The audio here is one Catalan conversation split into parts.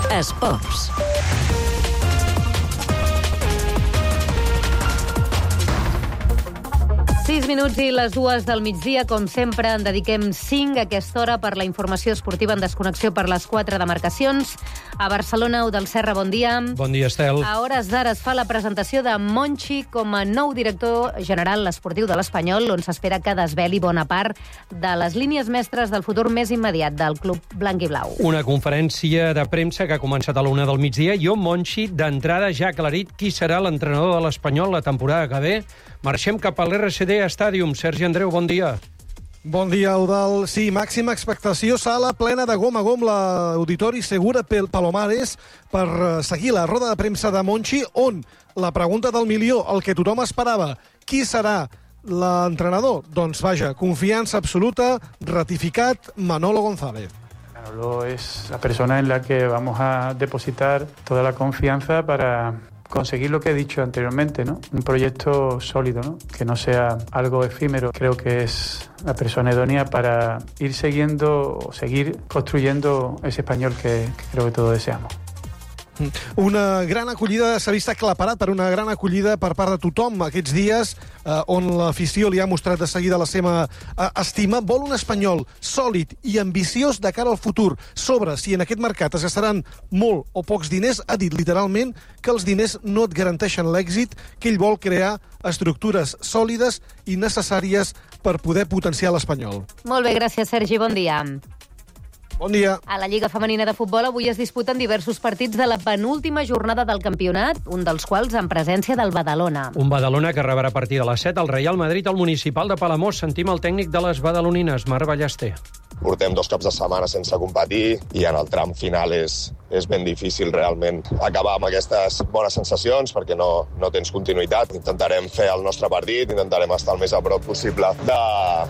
Esports. Sis minuts i les 2 del migdia, com sempre, en dediquem 5 a aquesta hora per la informació esportiva en desconnexió per les 4 demarcacions. A Barcelona, Eudald Serra, bon dia. Bon dia, Estel. A hores d'ara es fa la presentació de Monchi com a nou director general esportiu de l'Espanyol, on s'espera que desveli bona part de les línies mestres del futur més immediat del club blanc i blau. Una conferència de premsa que ha començat a la 1 del migdia i on Monchi, d'entrada, ja ha aclarit qui serà l'entrenador de l'Espanyol la temporada que ve. Marxem cap a l'RCD Stadium. Sergi Andreu, bon dia. Bon dia, Eudald. Sí, màxima expectació, sala plena de gom a gom, l'auditori Segura Palomares, per seguir la roda de premsa de Monchi, on la pregunta del milió, el que tothom esperava, qui serà l'entrenador? Doncs vaja, confiança absoluta, ratificat, Manolo González. Manolo es la persona en la que vamos a depositar toda la confianza para conseguir lo que he dicho anteriormente, ¿no? Un proyecto sólido, ¿no? Que no sea algo efímero. Creo que es la persona idónea para ir siguiendo o seguir construyendo ese Español que creo que todos deseamos. Una gran acollida, s'ha vist aclaparat per una gran acollida per part de tothom aquests dies, on l'afició li ha mostrat de seguida la seva estima. Vol un Espanyol sòlid i ambiciós de cara al futur. Sobre si en aquest mercat es gastaran molt o pocs diners, ha dit literalment que els diners no et garanteixen l'èxit, que ell vol crear estructures sòlides i necessàries per poder potenciar l'Espanyol. Molt bé, gràcies, Sergi. Bon dia. Bon dia. A la Lliga Femenina de Futbol avui es disputen diversos partits de la penúltima jornada del campionat, un dels quals en presència del Badalona. Un Badalona que rebrà a partir de les 7 el Real Madrid al Municipal de Palamós. Sentim el tècnic de les badalonines, Marc Ballester. Portem 2 caps de setmana sense competir i en el tram final és ben difícil realment acabar amb aquestes bones sensacions perquè no tens continuïtat. Intentarem fer el nostre partit, intentarem estar el més a prop possible de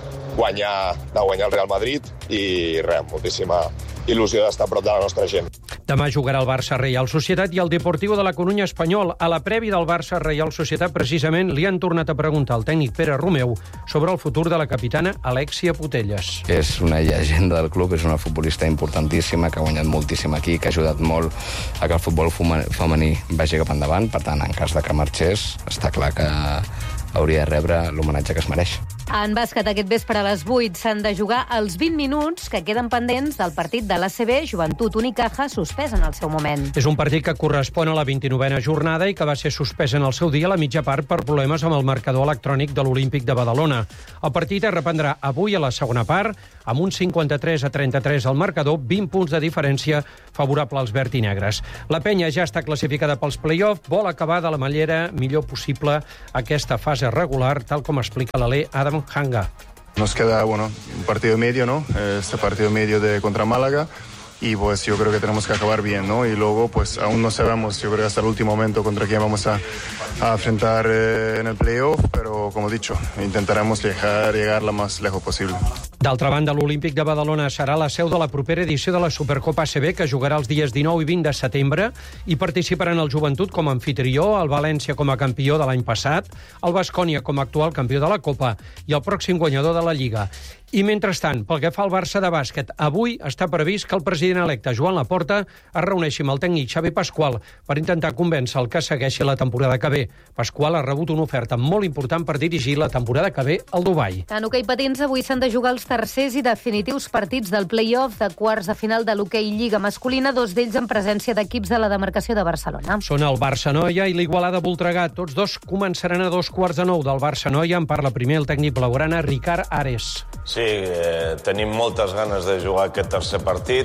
guanyar el Real Madrid i res, moltíssima il·lusió d'estar a prop de la nostra gent. Demà jugarà el Barça Reial Societat i el Deportivo de la Corunya Espanyol. A la prèvia del Barça Reial Societat, precisament, li han tornat a preguntar al tècnic Pere Romeu sobre el futur de la capitana Alexia Putellas. És una llegenda del club, és una futbolista importantíssima, que ha guanyat moltíssim aquí, que ha ajudat molt a que el futbol femení vagi cap endavant. Per tant, en cas de que marxés, està clar que hauria de rebre l'homenatge que es mereix. En bàsquet, aquest vespre a les 8 s'han de jugar els 20 minuts que queden pendents del partit de l'ACB Joventut Unicaja, suspès en el seu moment. És un partit que correspon a la 29a jornada i que va ser suspès en el seu dia a la mitja part per problemes amb el marcador electrònic de l'Olímpic de Badalona. El partit es reprendrà avui a la segona part, amb un 53-33 al marcador, 20 punts de diferència favorable als verd i negres. La penya ja està classificada pels play-off, vol acabar de la manera millor possible aquesta fase regular, tal com explica l'alè Adam Hanga. Nos queda, un partido y medio, ¿no? Este partido y medio contra Málaga. Y pues yo creo que tenemos que acabar bien, ¿no? Y luego pues aún no sabemos, yo creo que hasta el último momento contra quién vamos a enfrentar en el playoff, pero como he dicho, intentaremos llegar lo más lejos posible. D'altra banda, l'Olímpic de Badalona serà la seu de la propera edició de la Supercopa ACB, que jugarà els dies 19 i 20 de setembre, i participaran el Joventut com a anfitrió, el València com a campió de l'any passat, el Baskonia com a actual campió de la Copa i el pròxim guanyador de la Lliga. I mentrestant, pel que fa al Barça de bàsquet, avui està previst que el president electe Joan Laporta es reuneixi amb el tècnic Xavi Pasqual per intentar convèncer el que segueixi la temporada que ve. Pasqual ha rebut una oferta molt important per dirigir la temporada que ve al Dubai. En hoquei patins, avui s'han de jugar els tercers i definitius partits del play-off de quarts de final de l'hoquei Lliga masculina, 2 d'ells en presència d'equips de la demarcació de Barcelona. Són el Barça-Noia i l'Igualada Voltregà. Tots dos començaran a 2:15 del Barça-Noia. En parla primer el tècnic blaugrana Ricard Ares. Sí, tenim moltes ganes de jugar aquest tercer partit.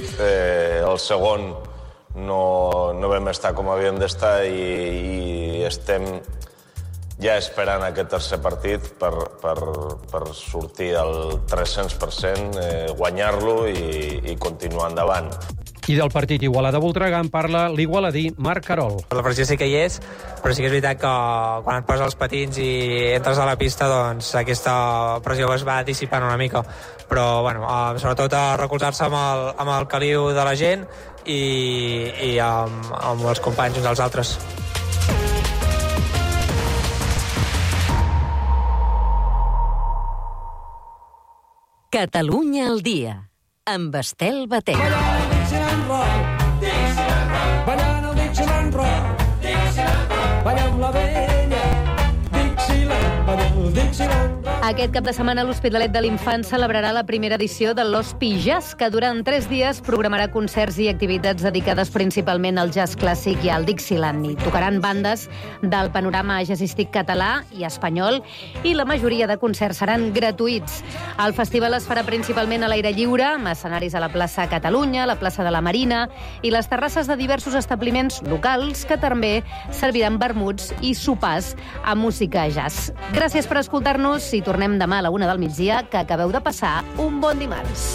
El segon no vam estar com havíem d'estar i estem ja esperant aquest tercer partit per sortir al 300%, guanyar-lo i continuar endavant. I del partit Igualada-Voltregà en parla l'igualadí Marc Carol. La pressió sí que hi és, però sí que és veritat que quan et poses els patins i entres a la pista, doncs aquesta pressió es va dissipant una mica. Però, sobretot a recolzar-se amb el caliu de la gent i amb els companys uns dels altres. Catalunya al dia, amb Estel Batet. Dixie and roll. Aquest cap de setmana l'Hospitalet de l'Infant celebrarà la primera edició de l'Hospi Jazz, que durant 3 dies programarà concerts i activitats dedicades principalment al jazz clàssic i al Dixieland. Hi tocaran bandes del panorama jazzístic català i espanyol i la majoria de concerts seran gratuïts. El festival es farà principalment a l'aire lliure, amb escenaris a la plaça Catalunya, la plaça de la Marina i les terrasses de diversos establiments locals que també serviran vermuts i sopars amb música jazz. Gràcies per escoltar-nos i tornem demà a la 1 del migdia, que acabeu de passar un bon dimarts.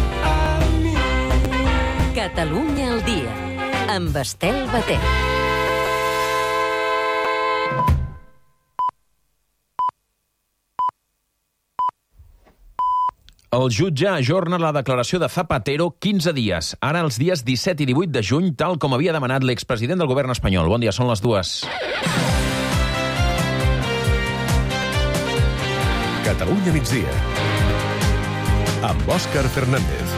Catalunya al dia, amb Estel Batet. El jutge ajorna la declaració de Zapatero 15 dies, ara els dies 17 i 18 de juny, tal com havia demanat l'expresident del govern espanyol. Bon dia, són les 2. Catalunya migdia, amb Òscar Fernández.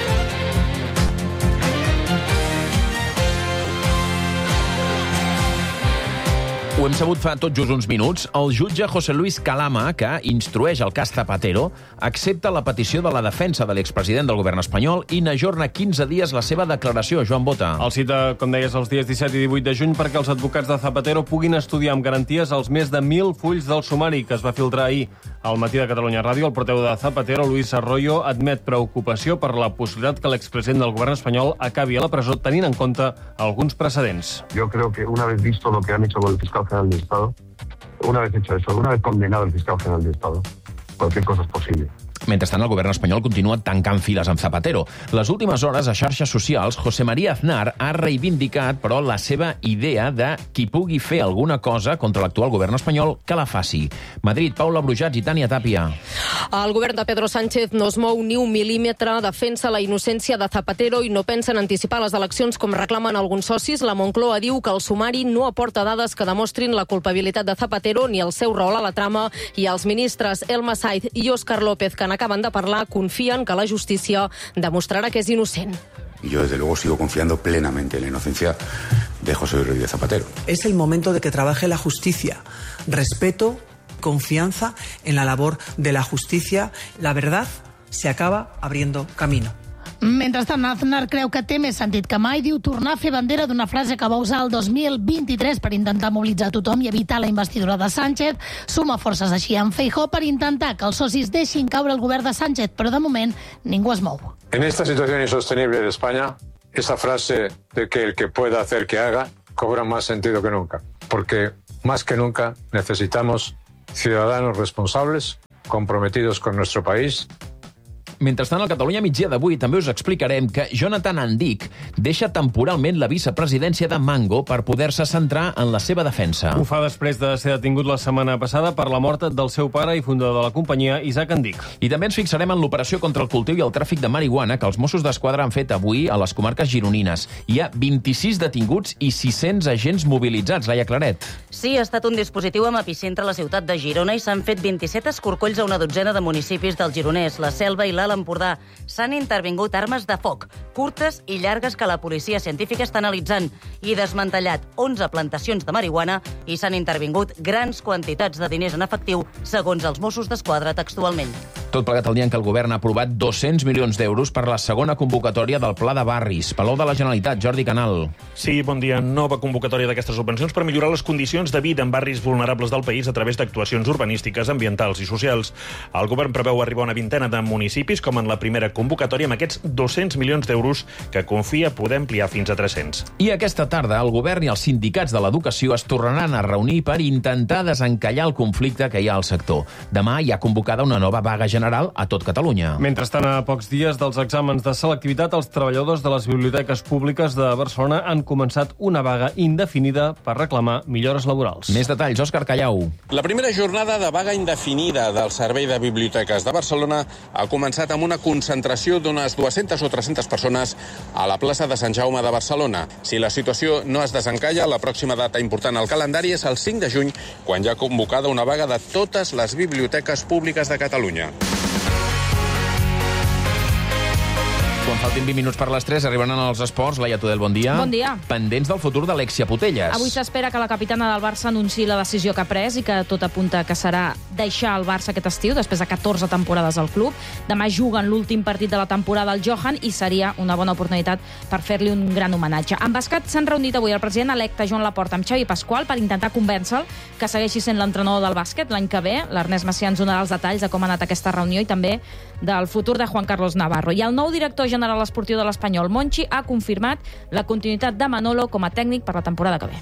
Ho hem sabut fa tot just uns minuts. El jutge José Luis Calama, que instrueix el cas Zapatero, accepta la petició de la defensa de l'expresident del govern espanyol i n'ajorna 15 dies la seva declaració. Joan Bota. El cita, com deies, els dies 17 i 18 de juny perquè els advocats de Zapatero puguin estudiar amb garanties els més de 1.000 fulls del sumari que es va filtrar ahir. Al matí de Catalunya Ràdio, el portaveu de Zapatero, Luis Arroyo, admet preocupació per la possibilitat que l'expresident del govern espanyol acabi a la presó tenint en compte alguns precedents. Yo creo que una vez visto lo que han hecho con el fiscal general del Estado, una vez hecho eso, una vez condenado el fiscal general del Estado, cualquier cosa es posible. Mentrestant, el govern espanyol continua tancant files amb Zapatero. Les últimes hores, a xarxes socials, José María Aznar ha reivindicat, però, la seva idea de qui pugui fer alguna cosa contra l'actual govern espanyol, que la faci. Madrid, Paula Brujats i Tània Tàpia. El govern de Pedro Sánchez no es mou ni un mil·límetre, defensa la innocència de Zapatero i no pensa en anticipar les eleccions com reclamen alguns socis. La Moncloa diu que el sumari no aporta dades que demostrin la culpabilitat de Zapatero ni el seu rol a la trama, i els ministres Elma Saiz i Óscar López, que acaben de parlar, confien que la justícia demostrarà que és innocent. Y yo, desde luego, sigo confiando plenamente en la inocencia de José Rodríguez Zapatero. Es el momento de que trabaje la justicia. Respeto, confianza en la labor de la justicia. La verdad se acaba abriendo camino. Mentrestant, Aznar creu que té més sentit que mai. Diu tornar a fer bandera d'una frase que va usar el 2023 per intentar mobilitzar tothom i evitar la investidura de Sánchez. Suma forces així amb Feijóo per intentar que els socis deixin caure el govern de Sánchez, però de moment ningú es mou. En esta situación insostenible de España, esa frase de que el que pueda hacer que haga cobra más sentido que nunca, porque más que nunca necesitamos ciudadanos responsables, comprometidos con nuestro país. Mentrestant, al Catalunya migdia d'avui també us explicarem que Jonathan Andic deixa temporalment la vicepresidència de Mango per poder-se centrar en la seva defensa. Ho fa després de ser detingut la setmana passada per la mort del seu pare i fundador de la companyia, Isaac Andic. I també ens fixarem en l'operació contra el cultiu i el tràfic de marihuana que els Mossos d'Esquadra han fet avui a les comarques gironines. Hi ha 26 detinguts i 600 agents mobilitzats. Laia Claret. Sí, ha estat un dispositiu amb epicentre a la ciutat de Girona i s'han fet 27 escorcolls a una dotzena de municipis del Gironès, la Selva i l'Alt Empordà. S'han intervingut armes de foc, curtes i llargues, que la policia científica està analitzant, i desmantellat 11 plantacions de marihuana i s'han intervingut grans quantitats de diners en efectiu, segons els Mossos d'Esquadra textualment. Tot plegat el dia en què el govern ha aprovat 200 milions d'euros per la segona convocatòria del Pla de Barris. Palau de la Generalitat, Jordi Canal. Sí, bon dia. Nova convocatòria d'aquestes subvencions per millorar les condicions de vida en barris vulnerables del país a través d'actuacions urbanístiques, ambientals i socials. El govern preveu arribar a una vintena de municipis, com en la primera convocatòria, amb aquests 200 milions d'euros que confia poder ampliar fins a 300. I aquesta tarda el govern i els sindicats de l'educació es tornaran a reunir per intentar desencallar el conflicte que hi ha al sector. Demà hi ha convocada una nova vaga general a tot Catalunya. Mentrestant, a pocs dies dels exàmens de selectivitat, els treballadors de les biblioteques públiques de Barcelona han començat una vaga indefinida per reclamar millores laborals. Més detalls, Òscar Callau. La primera jornada de vaga indefinida del Servei de Biblioteques de Barcelona ha començat amb una concentració d'unes 200 o 300 persones a la plaça de Sant Jaume de Barcelona. Si la situació no es desencalla, la pròxima data important al calendari és el 5 de juny, quan hi ha convocada una vaga de totes les biblioteques públiques de Catalunya. Quan faltin 20 minuts per les 3, arribaran als esports. Laia Tudel, bon dia. Bon dia. Pendents del futur d'Alexia Putellas. Avui s'espera que la capitana del Barça anunciï la decisió que ha pres i que tot apunta que serà deixar el Barça aquest estiu, després de 14 temporades al club. Demà juguen l'últim partit de la temporada al Johan i seria una bona oportunitat per fer-li un gran homenatge. En bàsquet s'han reunit avui el president electe Joan Laporta amb Xavi Pasqual per intentar convèncer-lo que segueixi sent l'entrenador del bàsquet l'any que ve. L'Ernest Macià ens donarà els detalls de com ha anat aquesta reunió i també del futur de Juan Carlos Navarro. I el nou director general esportiu de l'Espanyol, Monchi, ha confirmat la continuïtat de Manolo com a tècnic per la temporada que ve.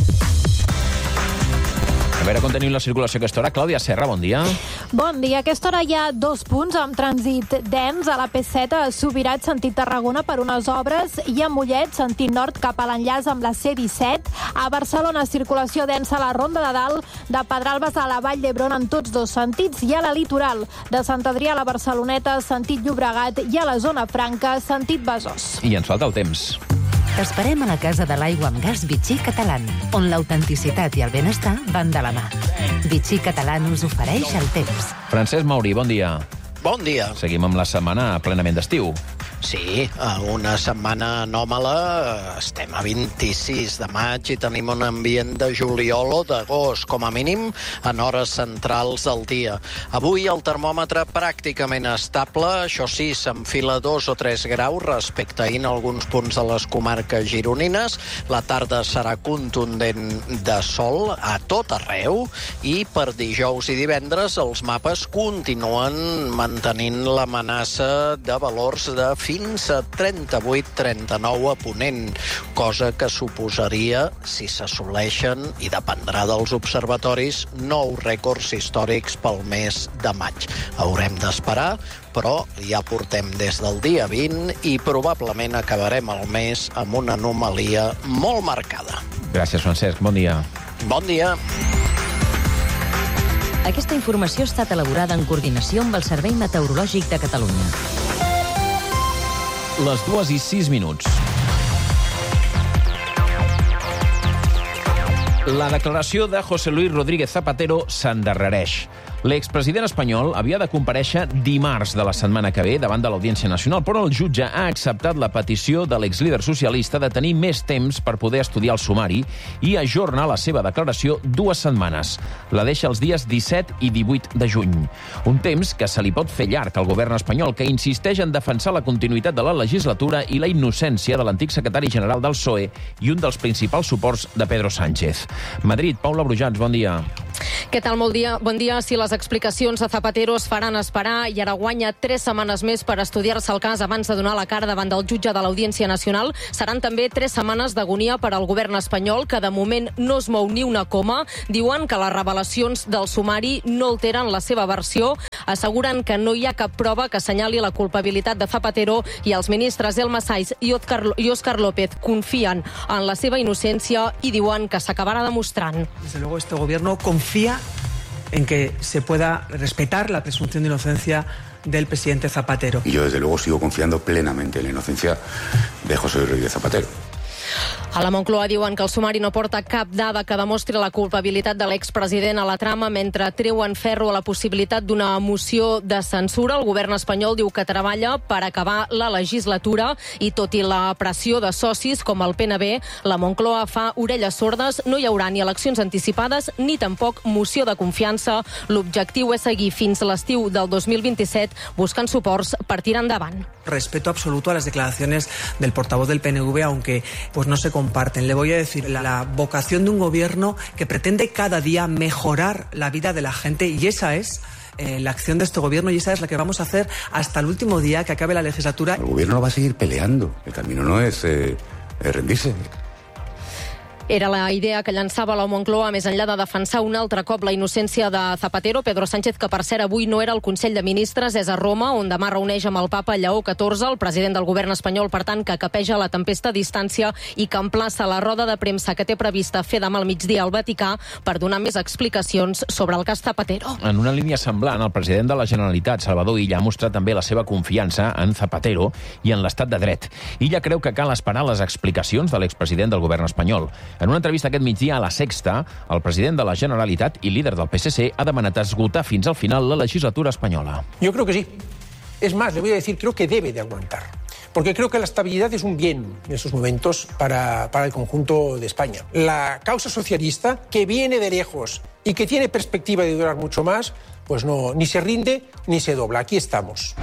A veure com tenim la circulació a aquesta hora. Clàudia Serra, bon dia. Bon dia. A aquesta hora hi ha 2 punts amb trànsit dens a la P7 a Subirats, sentit Tarragona, per unes obres, i a Mollet, sentit nord, cap a l'enllaç amb la C-17. A Barcelona, circulació densa a la Ronda de Dalt, de Pedralbes a la Vall d'Hebron en tots 2 sentits, i a la litoral, de Sant Adrià a la Barceloneta, sentit Llobregat, i a la Zona Franca, sentit Besòs. I ens falta el temps. T'esperem a la Casa de l'Aigua amb Gas Vichy Catalán, on l'autenticitat i el benestar van de la mà. Vichy Catalán us ofereix el temps. Francesc Mauri, bon dia. Bon dia. Seguim amb la setmana plenament d'estiu. Sí, una setmana anòmala. Estem a 26 de maig i tenim un ambient de juliol o d'agost, com a mínim en hores centrals del dia. Avui el termòmetre pràcticament estable, això sí, s'enfila 2 o 3 graus respecte a ahir en alguns punts de les comarques gironines. La tarda serà contundent de sol a tot arreu i per dijous i divendres els mapes continuen mantenint l'amenaça de valors de fins a 38-39 a Ponent, cosa que suposaria, si s'assoleixen, i dependrà dels observatoris, nous rècords històrics pel mes de maig. Haurem d'esperar, però ja portem des del dia 20 i probablement acabarem el mes amb una anomalia molt marcada. Gràcies, Francesc. Bon dia. Bon dia. Aquesta informació ha estat elaborada en coordinació amb el Servei Meteorològic de Catalunya. Les 2:06. La declaració de José Luis Rodríguez Zapatero s'endarrereix. L'expresident espanyol havia de comparèixer dimarts de la setmana que ve davant de l'Audiència Nacional, però el jutge ha acceptat la petició de l'exlíder socialista de tenir més temps per poder estudiar el sumari i ajorna la seva declaració 2 setmanes. La deixa els dies 17 i 18 de juny. Un temps que se li pot fer llarg al govern espanyol, que insisteix en defensar la continuïtat de la legislatura i la innocència de l'antic secretari general del PSOE i un dels principals suports de Pedro Sánchez. Madrid, Paula Brujans, bon dia. Què tal? Bon dia. Si les explicacions de Zapatero es faran esperar i ara guanya 3 setmanes més per estudiar-se el cas abans de donar la cara davant del jutge de l'Audiència Nacional, seran també 3 setmanes d'agonia per al govern espanyol, que de moment no es mou ni una coma. Diuen que les revelacions del sumari no alteren la seva versió, asseguren que no hi ha cap prova que assenyali la culpabilitat de Zapatero i els ministres Elma Saiz i Óscar López confien en la seva innocència i diuen que s'acabarà demostrant. Desde luego este gobierno confía en que se pueda respetar la presunción de inocencia del presidente Zapatero. Y yo desde luego sigo confiando plenamente en la inocencia de José Luis Rodríguez Zapatero. A la Moncloa diuen que el sumari no porta cap dada que demostri la culpabilitat de l'expresident a la trama, mentre treuen ferro a la possibilitat d'una moció de censura. El govern espanyol diu que treballa per acabar la legislatura i, tot i la pressió de socis com el PNB, la Moncloa fa orelles sordes. No hi haurà ni eleccions anticipades ni tampoc moció de confiança. L'objectiu és seguir fins l'estiu del 2027 buscant suports per tirar endavant. Respeto absoluto a las declaraciones del portavoz del PNV, aunque pues no se comparten. Le voy a decir, la vocación de un gobierno que pretende cada día mejorar la vida de la gente, y esa es la acción de este gobierno, y esa es la que vamos a hacer hasta el último día que acabe la legislatura. El gobierno va a seguir peleando. El camino no es rendirse. Era la idea que llançava la Moncloa més enllà de defensar un altre cop la innocència de Zapatero. Pedro Sánchez, que per cert avui no era al Consell de Ministres, és a Roma, on demà reuneix amb el papa Lleó XIV, el president del govern espanyol, per tant, que capeja la tempesta a distància i que emplaça la roda de premsa que té prevista fer demà al migdia al Vaticà per donar més explicacions sobre el cas Zapatero. En una línia semblant, el president de la Generalitat, Salvador Illa, ha mostrat també la seva confiança en Zapatero i en l'estat de dret. Illa creu que cal esperar les explicacions de l'expresident del govern espanyol. En una entrevista aquest migdia a La Sexta, el president de la Generalitat i líder del PSC ha demanat esgotar fins al final la legislatura espanyola. Yo creo que sí. Es más, le voy a decir, creo que debe de aguantar. Porque creo que la estabilidad es un bien en estos momentos para el conjunto de España. La causa socialista, que viene de lejos y que tiene perspectiva de durar mucho más, pues no, ni se rinde ni se dobla. Aquí estamos.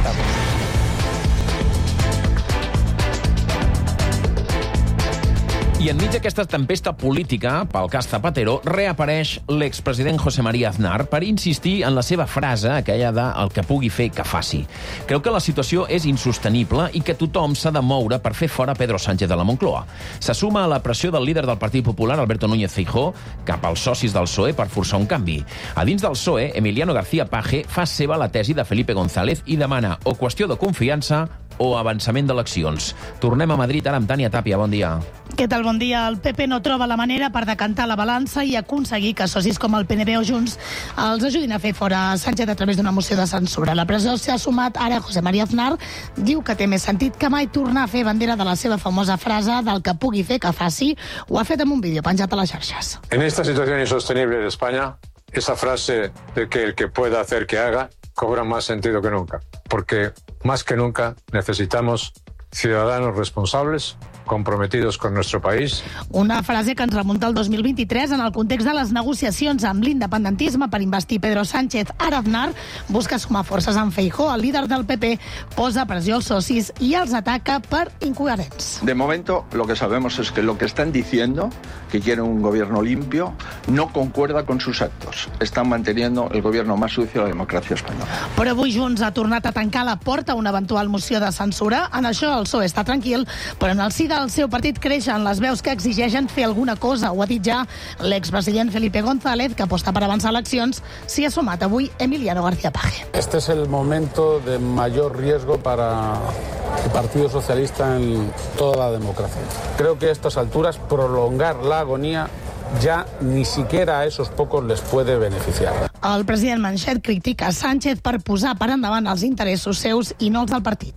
I enmig d'aquesta tempesta política, pel cas Zapatero, reapareix l'expresident José María Aznar per insistir en la seva frase, aquella de el que pugui fer, que faci. Creu que la situació és insostenible i que tothom s'ha de moure per fer fora Pedro Sánchez de la Moncloa. Se suma a la pressió del líder del Partit Popular, Alberto Núñez Feijóo, cap als socis del PSOE per forçar un canvi. A dins del PSOE, Emiliano García Paje fa seva la tesi de Felipe González i demana o qüestió de confiança o avançament d'eleccions. Tornem a Madrid ara amb Tània Tàpia. Bon dia. Què tal? Bon dia. El PP no troba la manera per decantar la balança i aconseguir que socis com el PNB o Junts els ajudin a fer fora Sánchez a través d'una moció de censura. A la presó s'ha sumat ara José María Aznar. Diu que té més sentit que mai tornar a fer bandera de la seva famosa frase del que pugui fer, que faci. Ho ha fet amb un vídeo penjat a les xarxes. En esta situación insostenible de España, esa frase de que el que pueda hacer que haga cobra más sentido que nunca, porque más que nunca necesitamos ciudadanos responsables, comprometidos con nuestro país. Una frase que ens remunta al 2023 en el context de les negociacions amb l'independentisme per investir Pedro Sánchez. Ara Aznar busca sumar forces amb Feijóo. El líder del PP posa pressió als socis i els ataca per incoherents. De momento, lo que sabemos es que lo que están diciendo, que quieren un gobierno limpio, no concuerda con sus actos. Están manteniendo el gobierno más sucio de la democracia española. Però avui Junts ha tornat a tancar la porta a una eventual moció de censura. En això el PSOE està tranquil, però en el si del seu partit creixen les veus que exigeixen fer alguna cosa. Ho ha dit ja l'expresident Felipe González, que aposta per avançar eleccions. S'hi ha sumat avui Emiliano García Paje. Este es el momento de mayor riesgo para el Partido Socialista en toda la democracia. Creo que a estas alturas prolongar la agonía ya ni siquiera a esos pocos les puede beneficiar. El president Manchet critica Sánchez per posar per endavant els interessos seus i no els del partit.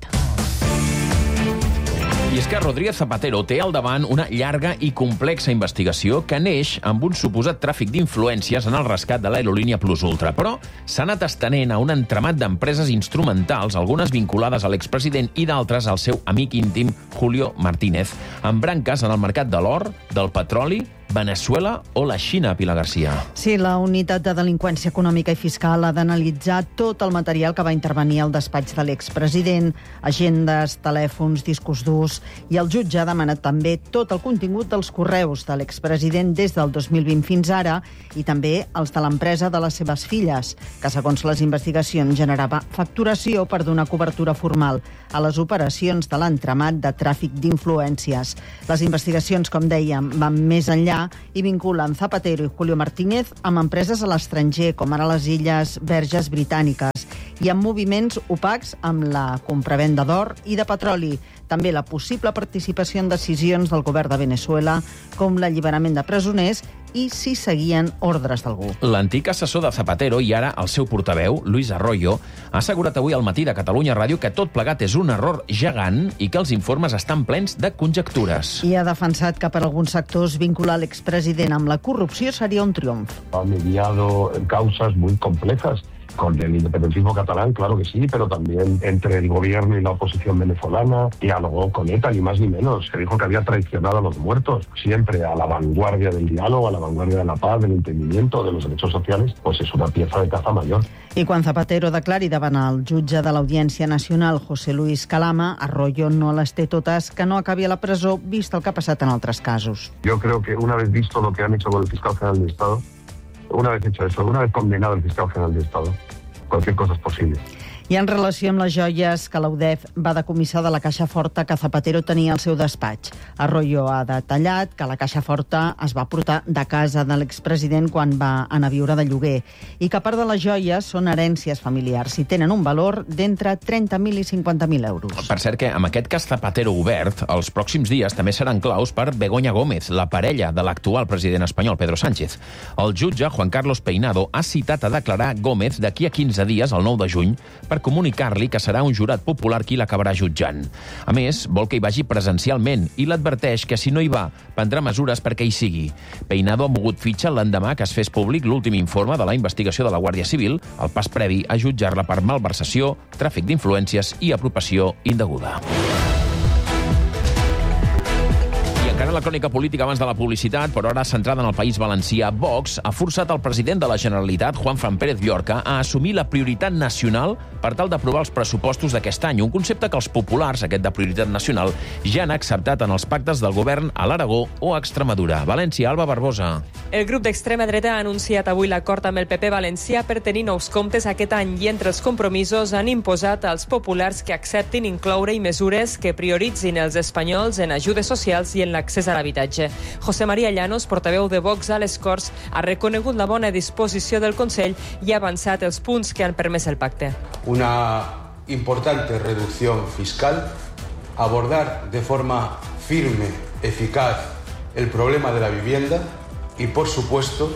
I és que Rodríguez Zapatero té al davant una llarga i complexa investigació que neix amb un suposat tràfic d'influències en el rescat de l'aerolínia Plus Ultra, però s'ha anat estenent a un entramat d'empreses instrumentals, algunes vinculades a l'expresident i d'altres al seu amic íntim Julio Martínez, amb branques en el mercat de l'or, del petroli, Venezuela o la Xina, Pilar García. Sí, la unitat de delinqüència econòmica i fiscal ha d'analitzar tot el material que va intervenir al despatx de l'expresident, agendes, telèfons, discos durs, i el jutge ha demanat també tot el contingut dels correus de l'expresident des del 2020 fins ara i també els de l'empresa de les seves filles, que segons les investigacions generava facturació per donar cobertura formal a les operacions de l'entramat de tràfic d'influències. Les investigacions, com dèiem, van més enllà i vinculen Zapatero i Julio Martínez amb empreses a l'estranger, com ara les Illes Verges Britàniques, i amb moviments opacs amb la compravenda d'or i de petroli. També la possible participació en decisions del govern de Venezuela, com l'alliberament de presoners i si seguien ordres d'algú. L'antic assessor de Zapatero i ara el seu portaveu, Luis Arroyo, ha assegurat avui al matí de Catalunya Ràdio que tot plegat és un error gegant i que els informes estan plens de conjectures. I ha defensat que per alguns sectors vincular l'expresident amb la corrupció seria un triomf. Ha mediado causas muy complejas. Con el independentismo catalán, claro que sí, pero también entre el gobierno y la oposición venezolana, dialogó con ETA, ni más ni menos. Se dijo que había traicionado a los muertos, siempre a la vanguardia del diálogo, a la vanguardia de la paz, del entendimiento, de los derechos sociales, pues es una pieza de caza mayor. I quan Zapatero declari davant el jutge de l'Audiència Nacional, José Luis Calama, Arroyo no les té totes, que no acabi a la presó, vist el que ha passat en altres casos. Yo creo que una vez visto lo que han hecho con el fiscal general del Estado, una vez hecho eso, una vez condenado el fiscal general del Estado, cualquier cosa es posible. I en relació amb les joies que l'UDEF va decomissar de la Caixa Forta que Zapatero tenia al seu despatx. Arroyo ha detallat que la Caixa Forta es va portar de casa de l'expresident quan va anar a viure de lloguer i que part de les joies són herències familiars i tenen un valor d'entre 30.000 i 50.000 euros. Per cert que amb aquest cas Zapatero obert, els pròxims dies també seran claus per Begoña Gómez, la parella de l'actual president espanyol, Pedro Sánchez. El jutge, Juan Carlos Peinado, ha citat a declarar Gómez d'aquí a 15 dies, el 9 de juny, per comunicar-li que serà un jurat popular qui l'acabarà jutjant. A més, vol que hi vagi presencialment i l'adverteix que si no hi va, prendrà mesures perquè hi sigui. Peinado ha mogut fitxa l'endemà que es fes públic l'últim informe de la investigació de la Guàrdia Civil, el pas previ a jutjar-la per malversació, tràfic d'influències i apropiació indeguda. Acabem la crònica política abans de la publicitat, però ara centrada en el País Valencià. Vox ha forçat el president de la Generalitat, Juanfran Pérez Llorca, a assumir la prioritat nacional per tal d'aprovar els pressupostos d'aquest any. Un concepte que els populars, aquest de prioritat nacional, ja han acceptat en els pactes del govern a l'Aragó o a Extremadura. València, Alba Barbosa. El grup d'extrema dreta ha anunciat avui l'acord amb el PP valencià per tenir nous comptes aquest any i entre els compromisos han imposat als populars que acceptin incloure-hi mesures que prioritzin els espanyols en ajudes socials i en l'accés a l'habitatge. José María Llanos, portaveu de Vox a les Corts, ha reconegut la bona disposició del Consell i ha avançat els punts que han permès el pacte. Una importante reducción fiscal, abordar de forma firme, eficaz, el problema de la vivienda y, por supuesto,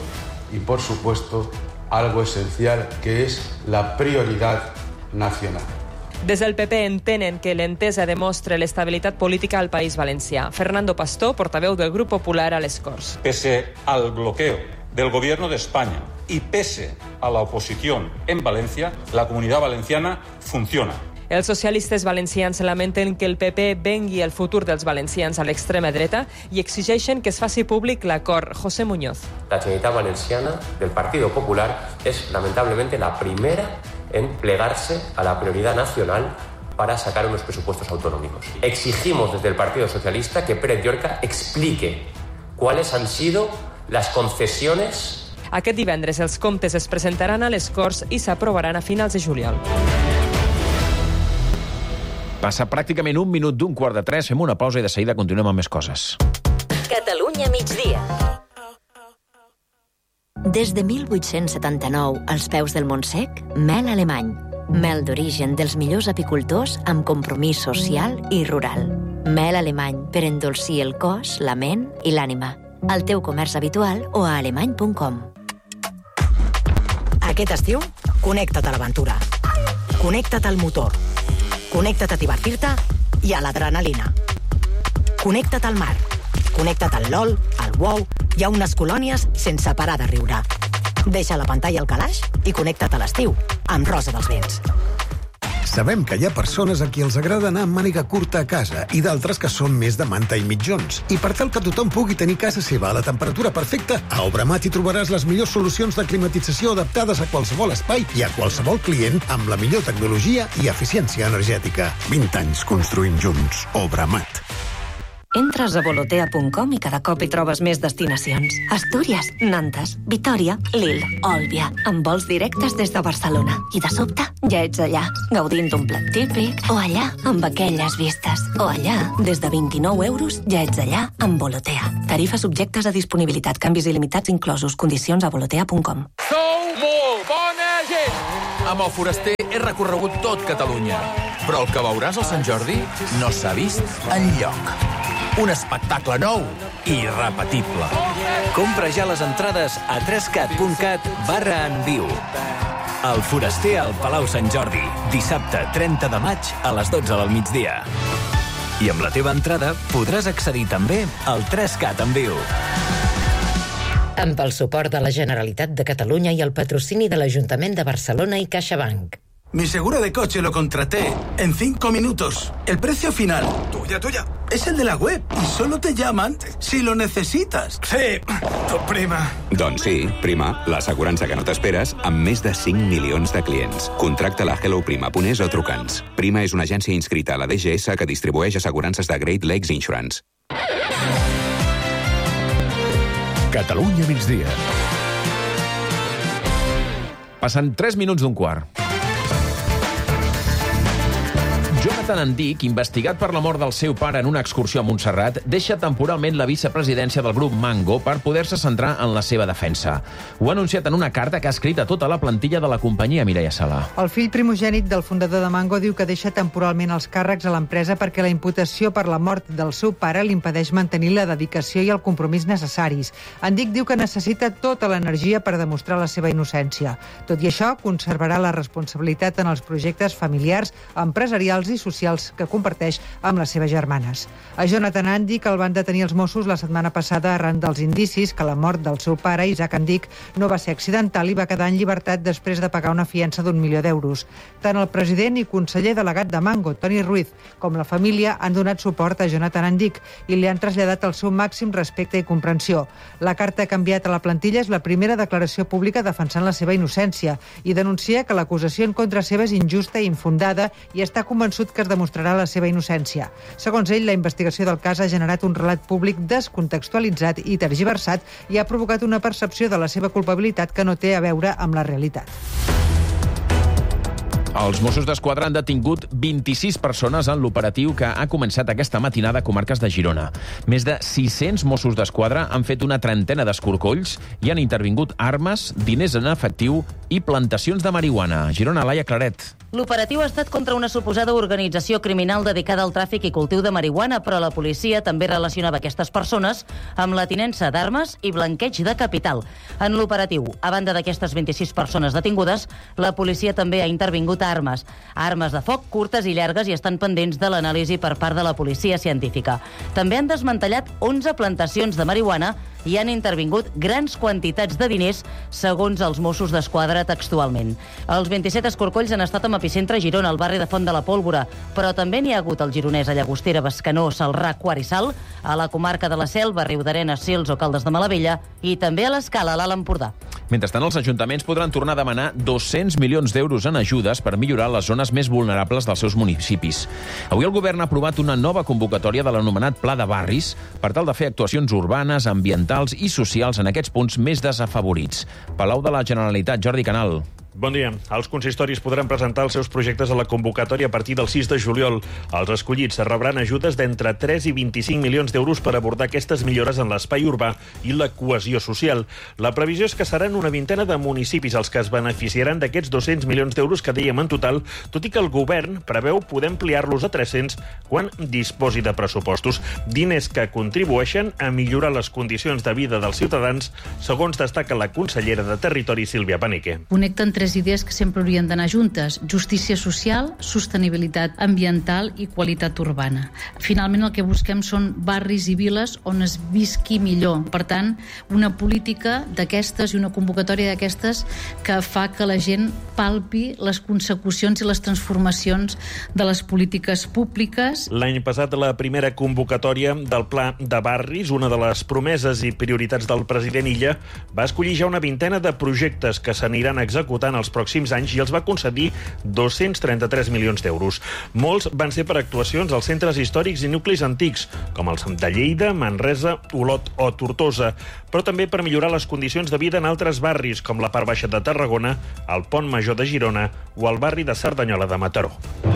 algo esencial que es la prioridad nacional. Des del PP entenen que l'entesa demostra l'estabilitat política al País Valencià. Fernando Pastor, portaveu del Grup Popular a les Corts. Pese al bloqueo del Gobierno de España y pese a la oposición en Valencia, la Comunidad Valenciana funciona. Els socialistes valencians lamenten que el PP vengui el futur dels valencians a l'extrema dreta i exigeixen que es faci públic l'acord. José Muñoz. La Generalitat Valenciana del Partido Popular es lamentablemente la primera en plegarse a la prioridad nacional para sacar unos presupuestos autonómicos. Exigimos desde el Partido Socialista que Pérez Llorca explique cuáles han sido las concesiones. Aquest divendres els comptes es presentaran a les Corts i s'aprovaran a finals de juliol. Passa pràcticament un minut d'un quart de tres, fem una pausa i de seguida continuem amb més coses. Catalunya migdia. Des de 1879, als peus del Montsec, mel alemany. Mel d'origen dels millors apicultors amb compromís social i rural. Mel alemany per endolcir el cos, la ment i l'ànima. Al teu comerç habitual o a alemany.com. Aquest estiu, connecta't a l'aventura. Connecta't al motor. Connecta't a divertir-te i a l'adrenalina. Connecta't al mar. Connecta't al LOL, al WoW i a unes colònies sense parar de riure. Deixa la pantalla al calaix i connecta't a l'estiu amb Rosa dels Vents. Sabem que hi ha persones a qui els agrada anar amb màniga curta a casa i d'altres que són més de manta i mitjons. I per tal que tothom pugui tenir casa seva a la temperatura perfecta, a Obramat hi trobaràs les millors solucions de climatització adaptades a qualsevol espai i a qualsevol client amb la millor tecnologia i eficiència energètica. 20 anys construint junts. Obramat. Entres a volotea.com i cada cop hi trobes més destinacions. Astúries, Nantes, Vitòria, Lille, Òlbia, amb vols directes des de Barcelona. I de sobte ja ets allà, gaudint d'un plat típic, o allà, amb aquelles vistes, o allà, des de 29 euros ja ets allà amb Volotea. Tarifes subjectes a disponibilitat, canvis il·limitats inclosos, condicions a volotea.com. Sou molt bona gent! Amb el Foraster he recorregut tot Catalunya, però el que veuràs al Sant Jordi no s'ha vist enlloc. Un espectacle nou i irrepetible. Compra ja les entrades a 3cat.cat/enviu. El Foraster al Palau Sant Jordi, dissabte 30 de maig a les 12 del migdia. I amb la teva entrada podràs accedir també al 3Cat en viu. Amb el suport de la Generalitat de Catalunya i el patrocini de l'Ajuntament de Barcelona i CaixaBank. Mi seguro de coche lo contraté en 5 minutos. El precio final, tuya, es el de la web y solo te llaman si lo necesitas. Sí, tu prima. Doncs sí, Prima, l'assegurança que no t'esperes amb més de 5 milions de clients. Contracta-la a helloprima.es o truca'ns. Prima és una agència inscrita a la DGS que distribueix assegurances de Great Lakes Insurance. Catalunya migdia. Passen 3 minuts d'un quart. Jonathan Andic, investigat per la mort del seu pare en una excursió a Montserrat, deixa temporalment la vicepresidència del grup Mango per poder-se centrar en la seva defensa. Ho ha anunciat en una carta que ha escrit a tota la plantilla de la companyia, Mireia Sala. El fill primogènit del fundador de Mango diu que deixa temporalment els càrrecs a l'empresa perquè la imputació per la mort del seu pare li impedeix mantenir la dedicació i el compromís necessaris. Andic diu que necessita tota l'energia per demostrar la seva innocència. Tot i això, conservarà la responsabilitat en els projectes familiars, empresarials i socials socials que comparteix amb les seves germanes. A Jonathan Andic el van detenir els Mossos la setmana passada arran dels indicis que la mort del seu pare, Isaac Andic, no va ser accidental i va quedar en llibertat després de pagar una fiança d'1 milió d'euros. Tant el president i conseller delegat de Mango, Toni Ruiz, com la família han donat suport a Jonathan Andic i li han traslladat el seu màxim respecte i comprensió. La carta que ha enviat a la plantilla és la primera declaració pública defensant la seva innocència i denuncia que l'acusació en contra seva és injusta i infundada i està convençut que es demostrarà la seva innocència. Segons ell, la investigació del cas ha generat un relat públic descontextualitzat i tergiversat i ha provocat una percepció de la seva culpabilitat que no té a veure amb la realitat. Els Mossos d'Esquadra han detingut 26 persones en l'operatiu que ha començat aquesta matinada a comarques de Girona. Més de 600 Mossos d'Esquadra han fet una trentena d'escorcolls i han intervingut armes, diners en efectiu i plantacions de marihuana. Girona, Laia Claret. L'operatiu ha estat contra una suposada organització criminal dedicada al tràfic i cultiu de marihuana, però la policia també relacionava aquestes persones amb la tinença d'armes i blanqueig de capital. En l'operatiu, a banda d'aquestes 26 persones detingudes, la policia també ha intervingut armes de foc curtes i llargues i estan pendents de l'anàlisi per part de la policia científica. També han desmantellat 11 plantacions de marihuana i han intervingut grans quantitats de diners, segons els Mossos d'Esquadra textualment. Els 27 escorcolls han estat amb epicentre a Girona, al barri de Font de la Pólvora, però també n'hi ha hagut al Gironès, a Llagostera, Bescanó, Celrà, Quart i Salt, a la comarca de la Selva, Riudarenes, Sils o Caldes de Malavella, i també a l'Escala, a l'Alt Empordà. Mentrestant, els ajuntaments podran tornar a demanar 200 milions d'euros en ajudes per millorar les zones més vulnerables dels seus municipis. Avui el govern ha aprovat una nova convocatòria de l'anomenat Pla de Barris per tal de fer actuacions urbanes, ambientals i socials en aquests punts més desafavorits. Palau de la Generalitat, Jordi Canal. Bon dia. Els consistoris podran presentar els seus projectes a la convocatòria a partir del 6 de juliol. Els escollits rebran ajudes d'entre 3 i 25 milions d'euros per abordar aquestes millores en l'espai urbà i la cohesió social. La previsió és que seran una vintena de municipis els que es beneficiaran d'aquests 200 milions d'euros que dèiem en total, tot i que el govern preveu poder ampliar-los a 300 quan disposi de pressupostos. Diners que contribueixen a millorar les condicions de vida dels ciutadans, segons destaca la consellera de Territori, Sílvia Paneque. Connecten tres idees que sempre haurien d'anar juntes: justícia social, sostenibilitat ambiental i qualitat urbana. Finalment el que busquem són barris i viles on es visqui millor. Per tant, una política d'aquestes i una convocatòria d'aquestes que fa que la gent palpi les consecucions i les transformacions de les polítiques públiques. L'any passat, la primera convocatòria del Pla de Barris, una de les promeses i prioritats del president Illa, va escollir ja una vintena de projectes que s'aniran executant els pròxims anys i els va concedir 233 milions d'euros. Molts van ser per actuacions als centres històrics i nuclis antics, com els de Lleida, Manresa, Olot o Tortosa, però també per millorar les condicions de vida en altres barris, com la part baixa de Tarragona, el Pont Major de Girona o el barri de Cerdanyola de Mataró.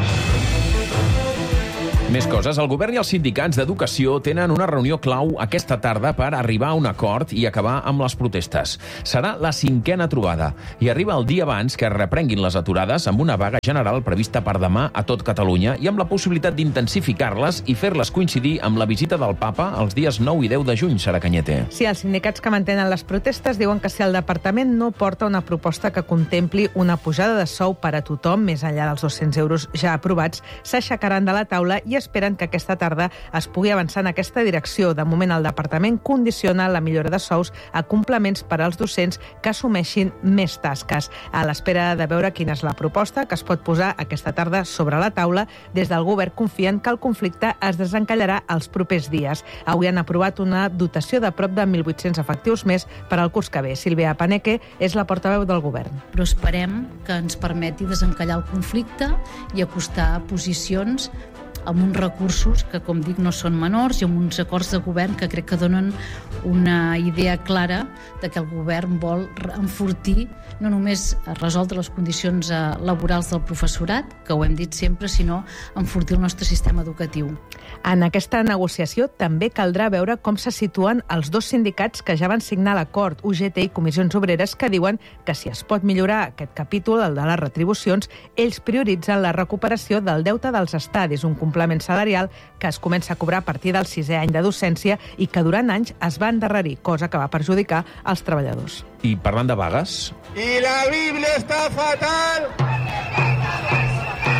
Més coses. El govern i els sindicats d'educació tenen una reunió clau aquesta tarda per arribar a un acord i acabar amb les protestes. Serà la 5a trobada i arriba el dia abans que reprenguin les aturades amb una vaga general prevista per demà a tot Catalunya i amb la possibilitat d'intensificar-les i fer-les coincidir amb la visita del papa els dies 9 i 10 de juny, Sara Cañete. Sí, els sindicats que mantenen les protestes diuen que si el departament no porta una proposta que contempli una pujada de sou per a tothom, més enllà dels 200 euros ja aprovats, s'aixecaran de la taula i esperen que aquesta tarda es pugui avançar en aquesta direcció. De moment, el departament condiciona la millora de sous a complements per als docents que assumeixin més tasques. A l'espera de veure quina és la proposta que es pot posar aquesta tarda sobre la taula, des del govern confien que el conflicte es desencallarà els propers dies. Avui han aprovat una dotació de prop de 1.800 efectius més per al curs que ve. Sílvia Paneque és la portaveu del govern. Però esperem que ens permeti desencallar el conflicte i acostar posicions amb uns recursos que, com dic, no són menors i amb uns acords de govern que crec que donen una idea clara de que el govern vol enfortir no només resoldre les condicions laborals del professorat, que ho hem dit sempre, sinó enfortir el nostre sistema educatiu. En aquesta negociació també caldrà veure com se situen els dos sindicats que ja van signar l'acord, UGT i Comissions Obreres, que diuen que si es pot millorar aquest capítol, el de les retribucions, ells prioritzen la recuperació del deute dels estadis, un complement salarial que es comença a cobrar a partir del 6è any de docència i que durant anys es va endarrerir, cosa que va perjudicar els treballadors. I parlant de vagues... I la Bíblia està fatal!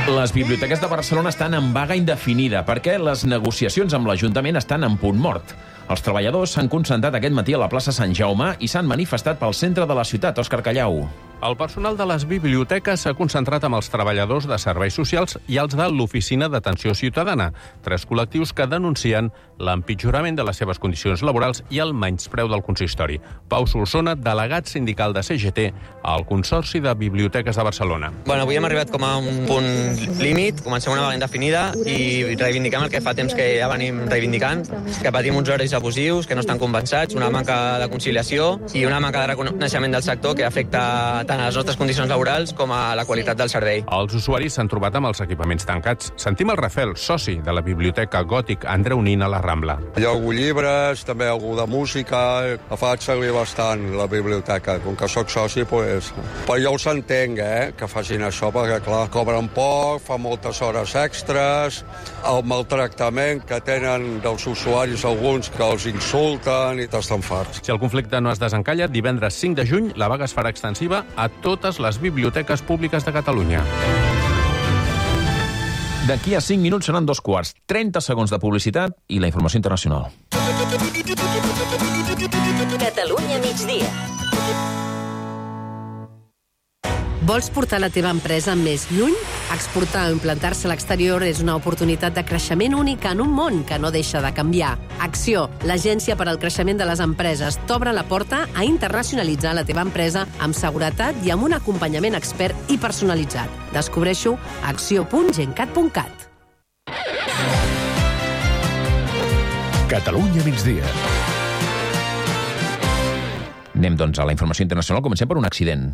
Les biblioteques de Barcelona estan en vaga indefinida perquè les negociacions amb l'Ajuntament estan en punt mort. Els treballadors s'han concentrat aquest matí a la plaça Sant Jaume i s'han manifestat pel centre de la ciutat. Òscar Callau. El personal de les biblioteques s'ha concentrat amb els treballadors de serveis socials i els de l'Oficina d'Atenció Ciutadana, 3 col·lectius que denuncien l'empitjorament de les seves condicions laborals i el menyspreu del consistori. Pau Solsona, delegat sindical de CGT al Consorci de Biblioteques de Barcelona. Avui hem arribat com a un punt límit, comencem una vaga indefinida i reivindiquem el que fa temps que ja venim reivindicant, que patim uns horaris abusius, que no estan compensats, una manca de conciliació i una manca de reconeixement del sector que afecta tant a les nostres condicions laborals com a la qualitat del servei. Els usuaris s'han trobat amb els equipaments tancats. Sentim el Rafael, soci de la Biblioteca Gòtic Andreu Nin a la Rambla. Hi ha algun llibres, també algú de música. La faig servir bastant, la biblioteca. Com que sóc soci, doncs... Però jo us entenc, que facin això, perquè, clar, cobren poc, fan moltes hores extres, el maltractament que tenen dels usuaris alguns que els insulten i estan farts. Si el conflicte no es desencalla, divendres 5 de juny la vaga es farà extensiva a totes les biblioteques públiques de Catalunya. D'aquí a 5 minuts seran 2:15. 30 segons de publicitat i la informació internacional. Catalunya migdia. Vols portar la teva empresa més lluny? Exportar o implantar-se a l'exterior és una oportunitat de creixement única en un món que no deixa de canviar. Acció, l'agència per al creixement de les empreses, t'obre la porta a internacionalitzar la teva empresa amb seguretat i amb un acompanyament expert i personalitzat. Descobreixo a acció.gencat.cat. Catalunya migdia. Anem, doncs, a la informació internacional. Comencem per un accident.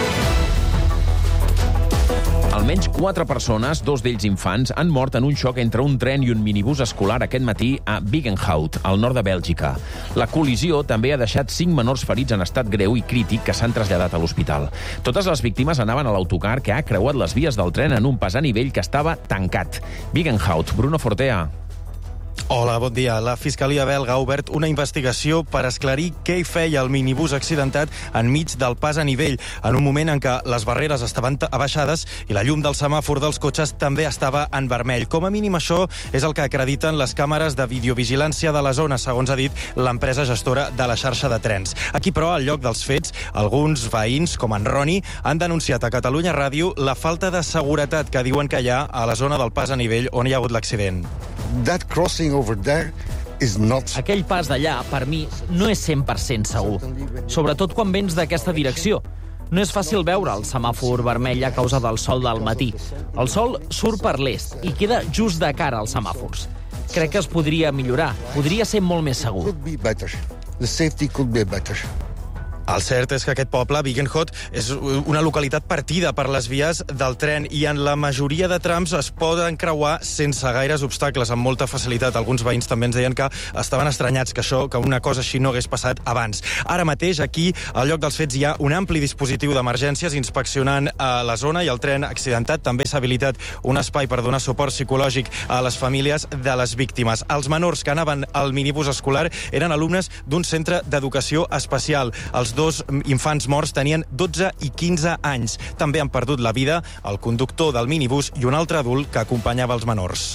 Almenys 4 persones, 2 d'ells infants, han mort en un xoc entre un tren i un minibús escolar aquest matí a Bigenhout, al nord de Bèlgica. La col·lisió també ha deixat 5 menors ferits en estat greu i crític que s'han traslladat a l'hospital. Totes les víctimes anaven a l'autocar que ha creuat les vies del tren en un pas a nivell que estava tancat. Bigenhout, Bruno Fortea. Hola, bon dia. La Fiscalia belga ha obert una investigació per esclarir què hi feia el minibús accidentat enmig del pas a nivell, en un moment en què les barreres estaven abaixades i la llum del semàfor dels cotxes també estava en vermell. Com a mínim això és el que acrediten les càmeres de videovigilància de la zona, segons ha dit l'empresa gestora de la xarxa de trens. Aquí, però, al lloc dels fets, alguns veïns, com en Roni, han denunciat a Catalunya Ràdio la falta de seguretat que diuen que hi ha a la zona del pas a nivell on hi ha hagut l'accident. That crossing over there is not... Aquell pas d'allà, per mi, no és 100% segur. Sobretot quan vens d'aquesta direcció. No és fàcil veure el semàfor vermell a causa del sol del matí. El sol surt per l'est i queda just de cara als semàfors. Crec que es podria millorar. Podria ser molt més segur. The safety could be better. El cert és que aquest poble, Bigenhout, és una localitat partida per les vies del tren i en la majoria de trams es poden creuar sense gaires obstacles, amb molta facilitat. Alguns veïns també ens deien que estaven estranyats que una cosa així no hagués passat abans. Ara mateix, aquí, al lloc dels fets, hi ha un ampli dispositiu d'emergències inspeccionant la zona i el tren accidentat. També s'ha habilitat un espai per donar suport psicològic a les famílies de les víctimes. Els menors que anaven al minibús escolar eren alumnes d'un centre d'educació especial. Els 2 infants morts tenien 12 i 15 anys. També han perdut la vida el conductor del minibús i un altre adult que acompanyava els menors.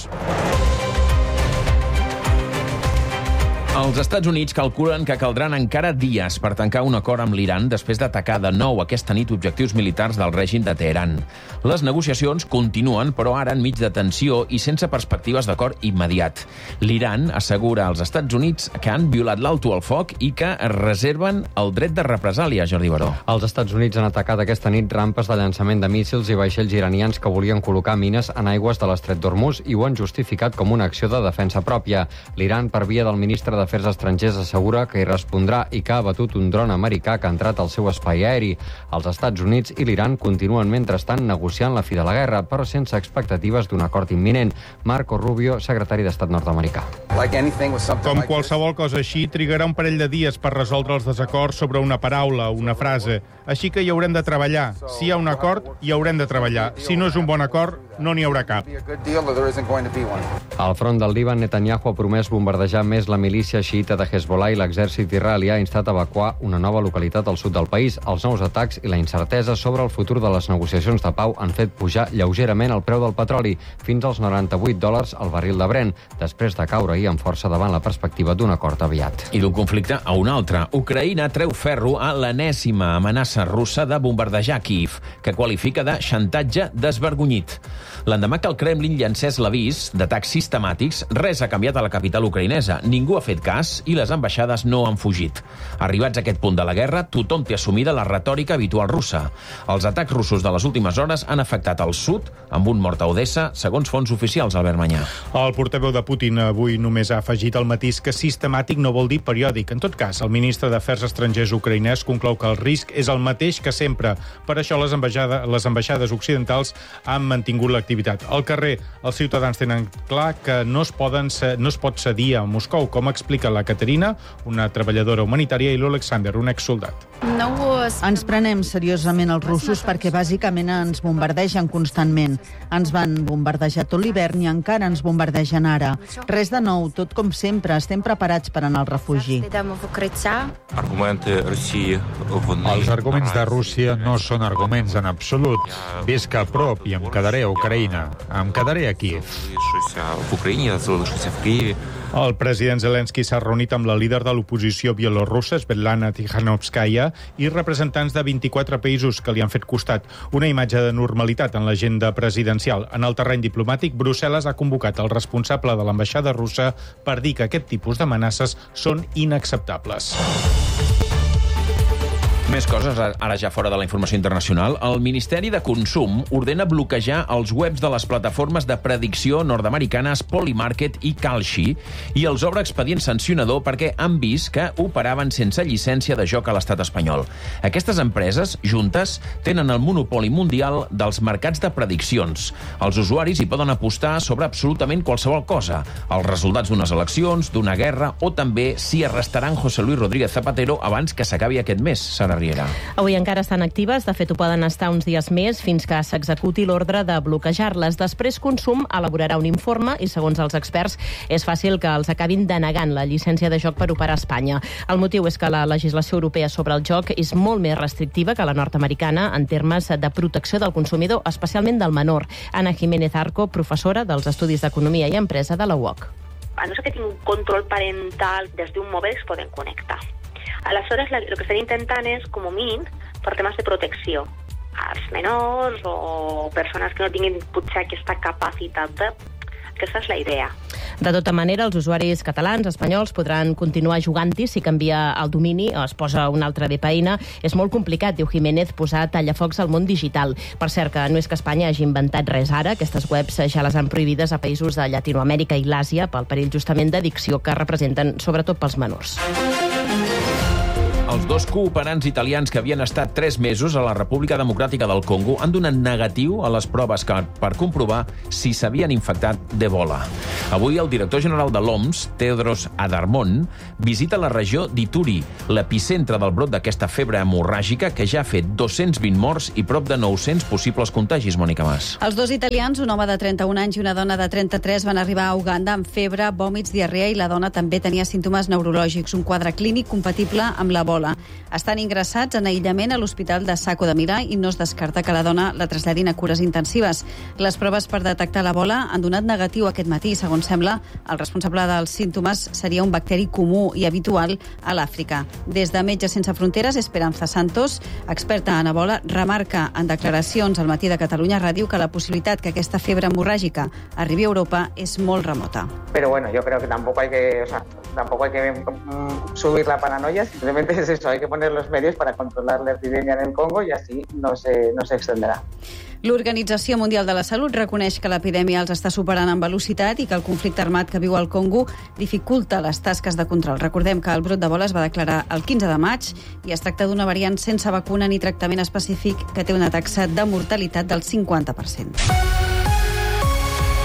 Els Estats Units calculen que caldran encara dies per tancar un acord amb l'Iran després d'atacar de nou aquesta nit objectius militars del règim de Teheran. Les negociacions continuen, però ara enmig de tensió i sense perspectives d'acord immediat. L'Iran assegura als Estats Units que han violat l'alto al foc i que reserven el dret de represàlia, Jordi Baró. Els Estats Units han atacat aquesta nit rampes de llançament de míssils i vaixells iranians que volien col·locar mines en aigües de l'estret d'Hormuz i ho han justificat com una acció de defensa pròpia. L'Iran, per via del ministre d'Afers Estrangers, assegura que hi respondrà i que ha abatut un dron americà que ha entrat al seu espai aeri. Els Estats Units i l'Iran continuen mentrestant negociant la fi de la guerra, però sense expectatives d'un acord imminent. Marco Rubio, secretari d'Estat nord-americà. Com qualsevol cosa així, trigarà un parell de dies per resoldre els desacords sobre una paraula, una frase. Així que hi haurem de treballar. Si hi ha un acord, hi haurem de treballar. Si no és un bon acord, no n'hi haurà cap. Al front del Líban, Netanyahu ha promès bombardejar més la milícia xiïta de Hezbollah i l'exèrcit israelià ha instat a evacuar una nova localitat al sud del país. Els nous atacs i la incertesa sobre el futur de les negociacions de pau han fet pujar lleugerament el preu del petroli, fins als $98 al barril de Brent, després de caure ahir amb força davant la perspectiva d'un acord aviat. I d'un conflicte a un altre. Ucraïna treu ferro a l'enèsima amenaça russa de bombardejar Kíev, que qualifica de xantatge desvergonyit. L'endemà que el Kremlin llancés l'avís d'atacs sistemàtics, res ha canviat a la capital ucraïnesa. Ningú ha fet cas i les ambaixades no han fugit. Arribats a aquest punt de la guerra, tothom té assumida la retòrica habitual russa. Els atacs russos de les últimes hores han afectat el sud, amb un mort a Odessa, segons fonts oficials, Albert Manyà. El portaveu de Putin avui només ha afegit el matís que sistemàtic no vol dir periòdic. En tot cas, el ministre d'Afers Estrangers ucraïnès conclou que el risc és el mateix que sempre. Per això les ambaixades occidentals han mantingut l'activitat. Al carrer, els ciutadans tenen clar que no es pot cedir a Moscou, com explica la Caterina, una treballadora humanitària, i l'Alexander, un exsoldat. Ens prenem seriosament els russos perquè bàsicament ens bombardegen constantment. Ens van bombardejar tot l'hivern i encara ens bombardegen ara. Res de nou, tot com sempre, estem preparats per anar al refugi. Els arguments de Rússia no són arguments en absolut. Visc a prop i em quedaré a Ucraïna. Em quedaré a Kíev. El president Zelensky s'ha reunit amb la líder de l'oposició bielorrussa, Svetlana Tikhanovskaya, i representants de 24 països que li han fet costat. Una imatge de normalitat en l'agenda presidencial. En el terreny diplomàtic, Brussel·les ha convocat el responsable de l'ambaixada russa per dir que aquest tipus d'amenaces són inacceptables. Més coses, ara ja fora de la informació internacional. El Ministeri de Consum ordena bloquejar els webs de les plataformes de predicció nord-americanes Polymarket i Kalshi i els obre expedient sancionador perquè han vist que operaven sense llicència de joc a l'estat espanyol. Aquestes empreses, juntes, tenen el monopoli mundial dels mercats de prediccions. Els usuaris hi poden apostar sobre absolutament qualsevol cosa. Els resultats d'unes eleccions, d'una guerra o també si arrestaran José Luis Rodríguez Zapatero abans que s'acabi aquest mes. Sara Riera. Avui encara estan actives, de fet ho poden estar uns dies més fins que s'executi l'ordre de bloquejar-les. Després Consum elaborarà un informe i, segons els experts, és fàcil que els acabin denegant la llicència de joc per operar a Espanya. El motiu és que la legislació europea sobre el joc és molt més restrictiva que la nord-americana en termes de protecció del consumidor, especialment del menor. Ana Jiménez Arco, professora dels Estudis d'Economia i Empresa de la UOC. A no ser que tingui un control parental des d'un mòbil es poden connectar. Aleshores, el que estan intentant és, com a mínim, per temes de protecció als menors o persones que no tinguin potser aquesta capacitat de... Aquesta és la idea. De tota manera, els usuaris catalans, espanyols, podran continuar jugant-hi si canvia el domini o es posa un altre VPN. És molt complicat, diu Jiménez, posar tallafocs al món digital. Per cert, que no és que Espanya hagi inventat res ara, aquestes webs ja les han prohibides a països de Llatinoamèrica i l'Àsia pel perill justament d'addicció que representen, sobretot pels menors. Els dos cooperants italians que havien estat 3 mesos a la República Democràtica del Congo han donat negatiu a les proves per comprovar si s'havien infectat d'Ebola. Avui el director general de l'OMS, Tedros Adhanom, visita la regió d'Ituri, l'epicentre del brot d'aquesta febre hemorràgica que ja ha fet 220 morts i prop de 900 possibles contagis, Mònica Mas. Els dos italians, un home de 31 anys i una dona de 33, van arribar a Uganda amb febre, vòmits, diarrea i la dona també tenia símptomes neurològics, un quadre clínic compatible amb l'Ebola. Estan ingressats en aïllament a l'Hospital de Sacco de Milà i no es descarta que la dona la traslladin a cures intensives. Les proves per detectar l'Ebola han donat negatiu aquest matí. Segons sembla, el responsable dels símptomes seria un bacteri comú i habitual a l'Àfrica. Des de Metges Sense Fronteres, Esperanza Santos, experta en Ebola, remarca en declaracions al Matí de Catalunya Ràdio que la possibilitat que aquesta febre hemorràgica arribi a Europa és molt remota. Pero bueno, yo creo que tampoco hay que subir la paranoia, simplemente es eso, hay que poner los medios para controlar la epidemia en el Congo y así no se extenderá. L'Organització Mundial de la Salut reconeix que l'epidèmia els està superant en velocitat i que el conflicte armat que viu al Congo dificulta les tasques de control. Recordem que el brot d'Ebola es va declarar el 15 de maig i es tracta d'una variant sense vacuna ni tractament específic que té una taxa de mortalitat del 50%.